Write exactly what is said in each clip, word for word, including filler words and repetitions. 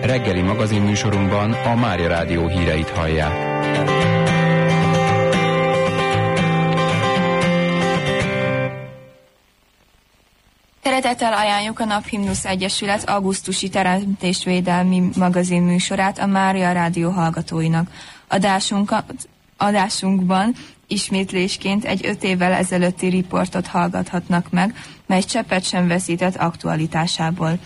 Reggeli magazinműsorunkban a Mária Rádió híreit hallják. Szeretettel ajánljuk a Naphimnusz Egyesület augusztusi teremtésvédelmi magazinműsorát a Mária Rádió hallgatóinak. Adásunkban ismétlésként egy öt évvel ezelőtti riportot hallgathatnak meg, mely cseppet sem veszített aktualitásából.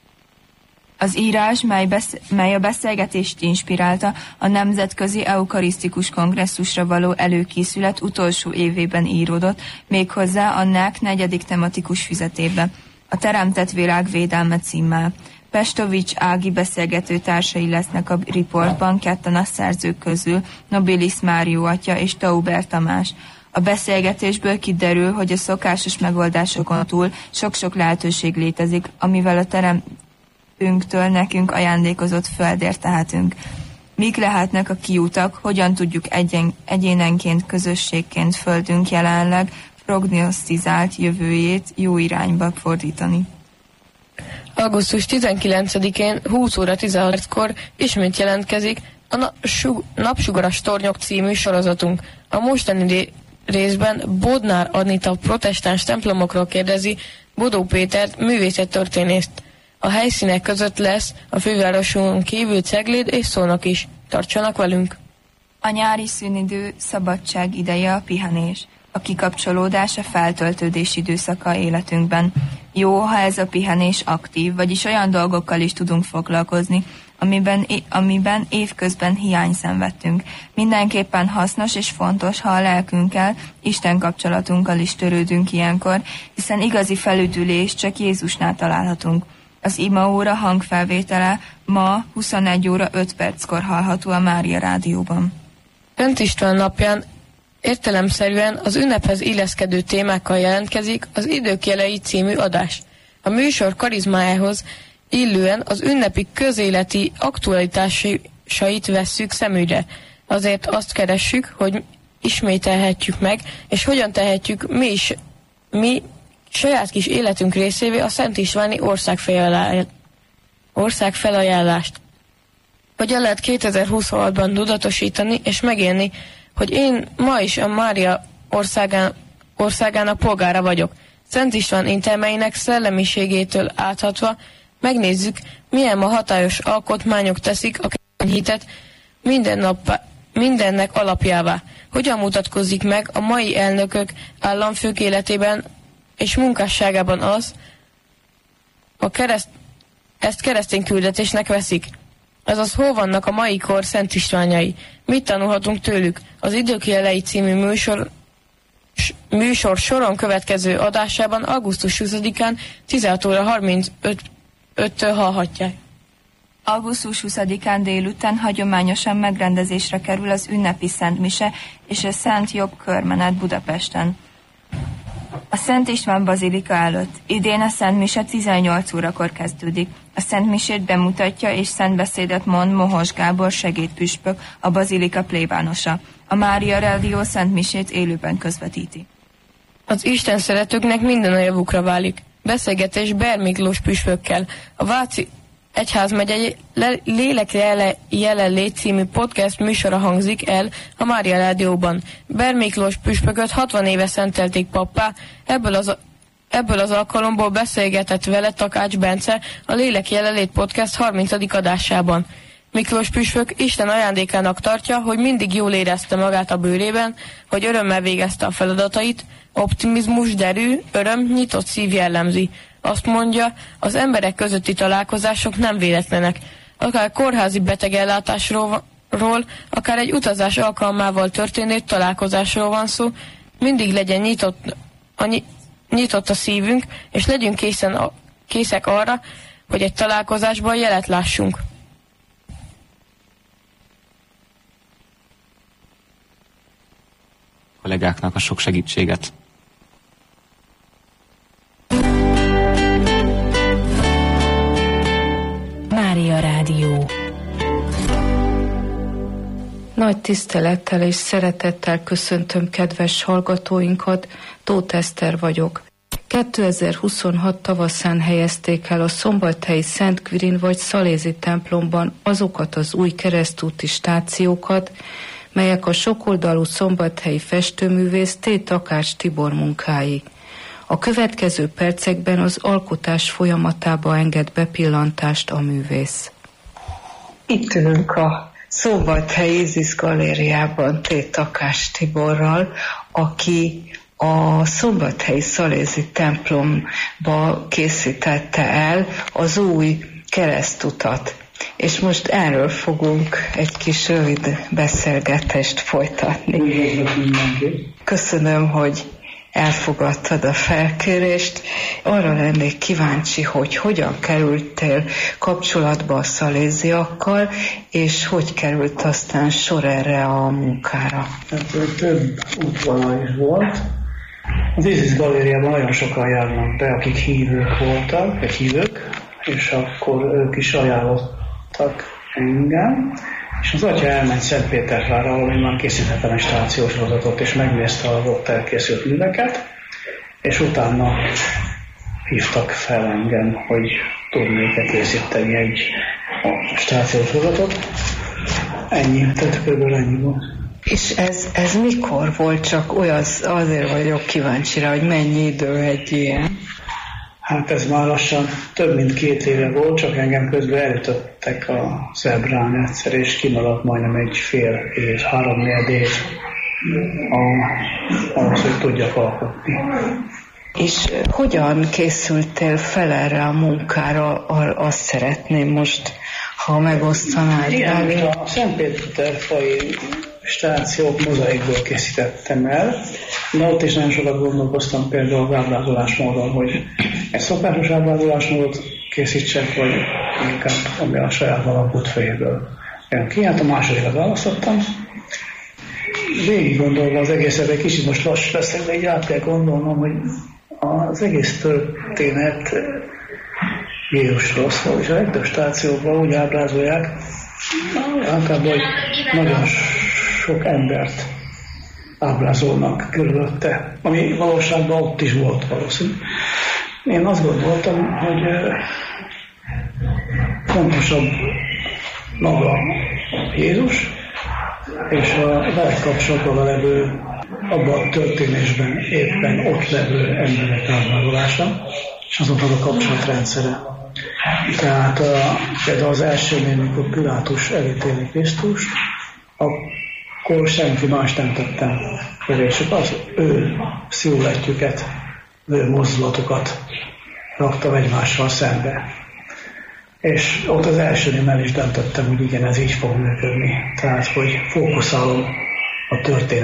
Az írás, mely, besz- mely a beszélgetést inspirálta, a Nemzetközi Eukarisztikus Kongresszusra való előkészület utolsó évében íródott, méghozzá a en e ká negyedik tematikus füzetébe, a Teremtett Világ védelme címmel. Pestovics Ági beszélgető társai lesznek a riportban, ketten a szerzők közül, Nobilis Mário atya és Tauber Tamás. A beszélgetésből kiderül, hogy a szokásos megoldásokon túl sok-sok lehetőség létezik, amivel a teremtőnktől nekünk ajándékozott földért tehetünk. Mik lehetnek a kiutak, hogyan tudjuk egyen, egyénenként, közösségként földünk jelenleg prognosztizált jövőjét jó irányba fordítani. augusztus tizenkilencedikén húsz óra tizenhatkor ismét jelentkezik a Napsugaras Tornyok című sorozatunk. A mostani részben Bodnár Anita protestáns templomokról kérdezi Bodó Pétert, művészettörténészt. A helyszínek között lesz a fővároson kívül Cegléd és Szolnok is. Tartsanak velünk! A nyári szünidő szabadság ideje a pihenés. A kikapcsolódás a feltöltődés időszaka életünkben. Jó, ha ez a pihenés aktív, vagyis olyan dolgokkal is tudunk foglalkozni, amiben, amiben évközben hiány szenvedtünk. Mindenképpen hasznos és fontos, ha a lelkünkkel, Isten kapcsolatunkkal is törődünk ilyenkor, hiszen igazi felüdülés csak Jézusnál találhatunk. Az imaóra hangfelvétele ma huszonegy óra öt perckor hallható a Mária Rádióban. Szent István napján értelemszerűen az ünnephez illeszkedő témákkal jelentkezik az Idők jelei című adás. A műsor karizmájához illően az ünnepi közéleti aktualitásait vesszük szemügyre. Azért azt keressük, hogy ismételhetjük meg, és hogyan tehetjük mi is, mi saját kis életünk részévé a Szent Istváni országfelajánlást. Hogyan lehet kétezer-huszonhatban tudatosítani és megélni, hogy én ma is a Mária országán, országának polgára vagyok. Szent István intelmeinek szellemiségétől áthatva megnézzük, milyen ma hatályos alkotmányok teszik a keresztény hitet minden nap, mindennek alapjává. Hogyan mutatkozik meg a mai elnökök államfők életében és munkásságában az, a kereszt, ezt keresztény küldetésnek veszik. Azaz, hol vannak a mai kor Szent Istvánjai? Mit tanulhatunk tőlük? Az Idők jelei című műsor, műsor soron következő adásában augusztus huszadikán tizenhat óra harmincöttől hallhatják. augusztus huszadikán délután hagyományosan megrendezésre kerül az ünnepi szentmise és a Szent Jobb körmenet Budapesten. A Szent István bazilika előtt. Idén a szentmise tizennyolc órakor kezdődik. A szentmisét bemutatja és szentbeszédet mond Mohos Gábor segédpüspök, a bazilika plébánosa. A Mária Rádió szentmisét élőben közvetíti. Az Isten szeretőknek minden a javukra válik. Beszélgetés Ber Miklós püspökkel. A Váci Egyházmegye Lélek jelenlét című podcast műsora hangzik el a Mária Rádióban. Ber Miklós püspököt hatvan éve szentelték pappá, ebből az, ebből az alkalomból beszélgetett vele Takács Bence a Lélek jelenlét podcast harmincadik adásában. Miklós püspök Isten ajándékának tartja, hogy mindig jól érezte magát a bőrében, hogy örömmel végezte a feladatait, optimizmus, derű, öröm, nyitott szív jellemzi. Azt mondja, az emberek közötti találkozások nem véletlenek. Akár kórházi betegellátásról, akár egy utazás alkalmával történő találkozásról van szó, mindig legyen nyitott a, nyitott a szívünk, és legyünk készen a, készek arra, hogy egy találkozásban jelet lássunk. Kollégáknak a sok segítséget. Mária Rádió. Nagy tisztelettel és szeretettel köszöntöm kedves hallgatóinkat, Tóth Eszter vagyok. kétezer-huszonhat tavaszán helyezték el a szombathelyi Szent Quirin vagy Szalézi templomban azokat az új keresztúti stációkat, melyek a sokoldalú szombathelyi festőművész T. Takács Tibor munkái. A következő percekben az alkotás folyamatába enged bepillantást a művész. Itt ülünk a Szombathelyi Izisz galériában T. Takács Tiborral, aki a szombathelyi Szalézi templomba készítette el az új keresztutat. És most erről fogunk egy kis rövid beszélgetést folytatni. Köszönöm, hogy elfogadtad a felkérést. Arra lennék kíváncsi, hogy hogyan kerültél kapcsolatba a szaléziakkal, és hogy került aztán sor erre a munkára. Hát, több útvonal is volt. Az Izisz galériában nagyon sokan járnak be, akik hívők voltak, vagy hívők, és akkor ők is ajánlottak engem, és az atya elment Szentpétervárra, ahol én már készítettem egy stációs sorozatot, és megnézte az ott elkészült műveket, és utána hívtak fel engem, hogy tudnék-e készíteni egy stációs sorozatot. Ennyi, tehát kb. Ennyi volt. És ez, ez mikor volt? Csak olyan, azért vagyok kíváncsi rá, hogy mennyi idő egy ilyen? Hát ez már lassan több mint két éve volt, csak engem közben elütöttek a zebrán egyszer, és kimaradt majdnem egy fél év, három-négy év ahhoz, hogy tudjak alkotni. És hogyan készültél fel erre a munkára? Azt szeretném most, ha megosztanád. Igen, most a Szentpéterfai stációt mozaikból készítettem el, de ott is nagyon sokat gondolkoztam például az ábrázolásmódon, hogy egy szokásos ábrázolásmódot készítsek, vagy inkább ami a saját alapút fejéből jön ki. Hát a másodikat választottam. Végig gondolva az egészet, egy kicsit most lassú leszek, de így át kell gondolnom, hogy az egész történet Jézusról szól, és a legtöbb stációban úgy ábrázolják, általában, hogy nagyon sok embert ábrázolnak körülötte, ami valóságban ott is volt valószínű. Én azt gondoltam, hogy fontosabb maga Jézus, és a vele kapcsolatban levő, abban a történésben éppen ott levő emberek ábrázolása, és azoknak a kapcsolatrendszere. Tehát a, például az elsőnél, mikor Pilátus elítéli Krisztust, akkor senki más nem tettem köré, csak az ő szilhuettjüket, ő mozdulatokat raktam egymással szembe. És ott az elsőnél is döntöttem, hogy igen, ez így fog működni. Tehát, hogy fókuszálom a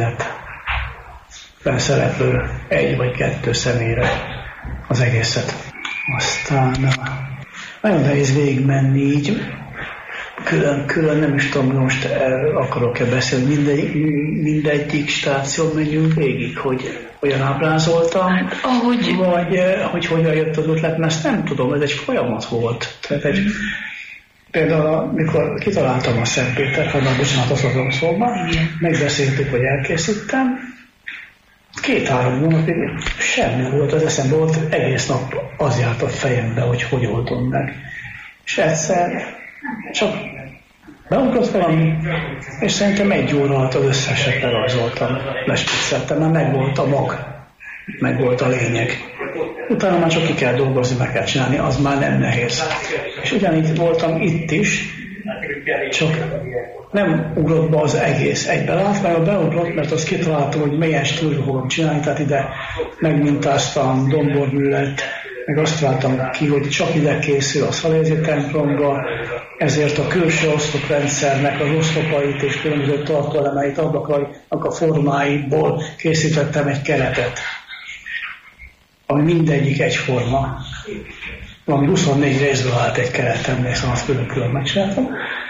történetben szereplő egy vagy kettő személyre az egészet. Aztán nagyon nehéz végigmenni így, külön-külön, nem is tudom, most erről akarok-e beszélni, mindegy, mindegyik stáción menjünk végig, hogy olyan ábrázoltam, ahogy... vagy hogy hogyan jött az ötlet, mert ezt nem tudom, ez egy folyamat volt. Tehát egy, például, mikor kitaláltam a Szentpéter, ha már bocsánat, azt adom szóba, megbeszéltük, hogy elkészítem, két-három hónapig semmi volt az eszembe, volt egész nap az járt a fejembe, hogy hogy oldom meg. És egyszer csak beugrott valami, és szerintem egy óra alatt az összeset lerajzoltam, lespicceltem, mert megvolt a mag, megvolt a lényeg. Utána már csak ki kell dolgozni, meg kell csinálni, az már nem nehéz. És ugyanígy voltam itt is, csak nem ugrott be az egész egybe látva, beugrott, mert azt kitaláltam, hogy milyen stílusban fogom csinálni, tehát ide megmintáztam, domborműlet, meg azt találtam ki, hogy csak ide készül a Szalézi templomba, ezért a külső oszloprendszernek az oszlopait és különböző tartóelemeit, ablakainak a formáiból készítettem egy keretet, ami mindegyik egyforma. Valami huszonnégy részből állt egy keret, emlékszem, azt külön-külön megcsináltam,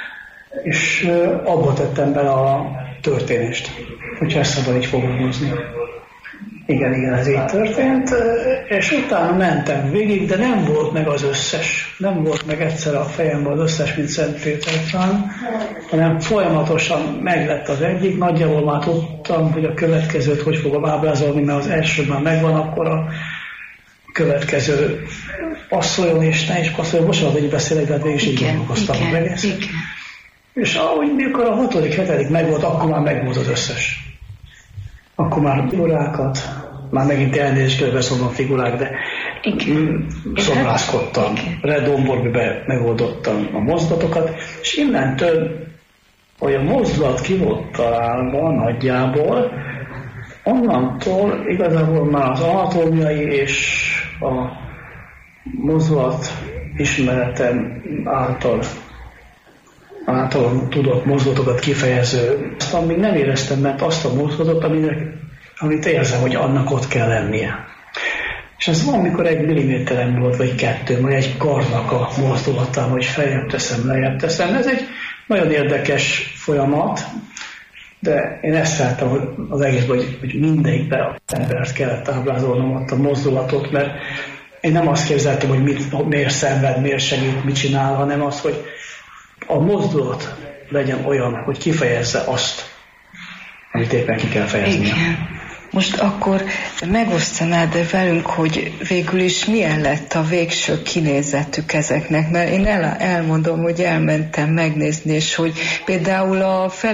és abba tettem bele a történést, hogyha ezt szabad így fogalmazni. Igen, igen, ez így történt, és utána mentem végig, de nem volt meg az összes, nem volt meg egyszer a fejemben az összes, mint Szentpéterfán, hanem folyamatosan meglett az egyik, nagyjából már tudtam, hogy a következőt hogy fogom ábrázolni, mert az első már megvan, akkor a következő passzoljon és ne is passzoljon. Bocsánat, hogy beszélek, de hát végig így gondolkoztam meg egész. És ahogy mikor a hatodik, hetedik megvolt, akkor már megvolt az összes. Akkor már figurákat, már megint elnézést kell beszólnom figurák, de szobrászkodtam, redomborbe megoldottam a mozdulatokat, és innentől, hogy a mozdulat ki volt találva nagyjából, onnantól igazából már az anatómiai és a mozdulat ismeretem által által tudott mozdulatokat kifejező, azt amíg nem éreztem, mert azt a mozdulatot, aminek, amit érzem, hogy annak ott kell lennie. És ez valamikor egy milliméteren volt, vagy kettő, vagy egy karnak a mozdulatán, hogy feljebb teszem, lejjebb teszem. Ez egy nagyon érdekes folyamat, de én ezt szerettem az egészben, hogy, hogy mindegyikben az embert kellett ábrázolnom ott a mozdulatot, mert én nem azt képzeltem, hogy mit, miért szenved, miért segít, mit csinál, hanem az, hogy a mozdulat legyen olyan, hogy kifejezze azt, amit éppen ki kell fejeznie. Igen. Most akkor megosztanád velünk, hogy végül is milyen lett a végső kinézetük ezeknek, mert én el, elmondom, hogy elmentem megnézni, és hogy például a fel